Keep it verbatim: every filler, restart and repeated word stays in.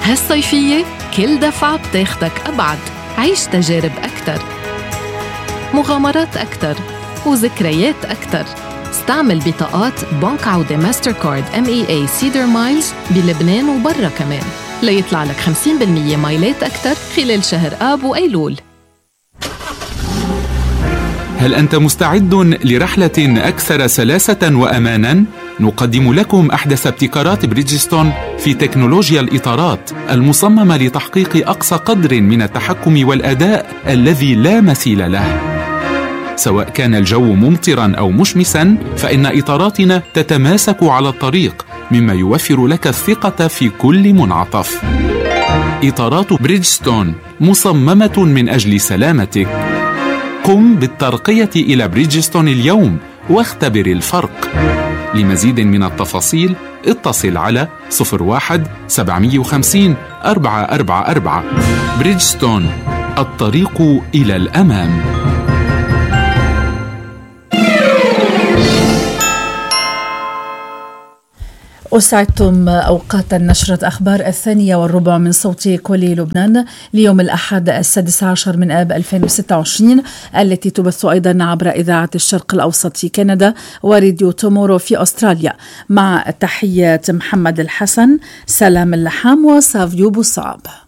هالصيفية كل دفعة بتاخدك أبعد. عيش تجارب أكتر، مغامرات أكتر، وذكريات أكتر. استعمل بطاقات بنك عودة ماستر كارد إم إي إيه سيدر مايلز بلبنان وبرا كمان ليطلع لك خمسين بالمية مايلات أكتر خلال شهر آب وأيلول. هل أنت مستعد لرحلة أكثر سلاسة وأماناً؟ نقدم لكم أحدث ابتكارات بريدجستون في تكنولوجيا الإطارات المصممة لتحقيق أقصى قدر من التحكم والأداء الذي لا مثيل له. سواء كان الجو ممطراً أو مشمساً، فإن إطاراتنا تتماسك على الطريق، مما يوفر لك الثقة في كل منعطف. إطارات بريدجستون مصممة من أجل سلامتك. قم بالترقية إلى بريدجستون اليوم واختبر الفرق. لمزيد من التفاصيل اتصل على صفر واحد سبعمية وخمسين أربعة أربعة أربعة. بريدجستون، الطريق إلى الأمام. أسعدتم أوقات نشرة أخبار الثانية والربع من صوت كل لبنان ليوم الأحد السادس عشر من آب ألفين وستة وعشرين، التي تبث أيضا عبر إذاعة الشرق الأوسط في كندا وراديو تومورو في أستراليا. مع تحيات محمد الحسن، سلام اللحام وسافيو بوصعب.